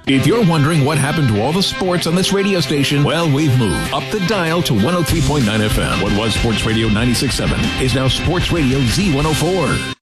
If you're wondering what happened to all the sports on this radio station, well, we've moved up the dial to 103.9 FM. What was Sports Radio 96.7 is now Sports Radio Z104.